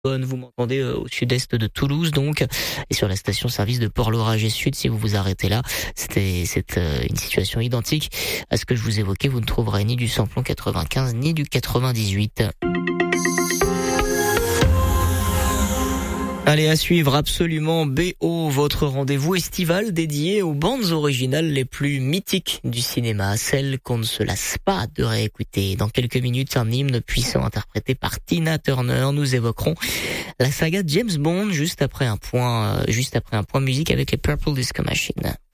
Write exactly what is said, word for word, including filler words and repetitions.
Vous m'entendez euh, au sud-est de Toulouse, donc, et sur la station-service de Port-Lauragais Sud, si vous vous arrêtez là, c'était c'est euh, une situation identique à ce que je vous évoquais. Vous ne trouverez ni du samplon quatre-vingt-quinze ni du quatre-vingt-dix-huit. Allez, à suivre absolument B O, votre rendez-vous estival dédié aux bandes originales les plus mythiques du cinéma, celles qu'on ne se lasse pas de réécouter. Dans quelques minutes, un hymne puissant interprété par Tina Turner. Nous évoquerons la saga James Bond juste après un point, euh, juste après un point musique avec les Purple Disco Machine.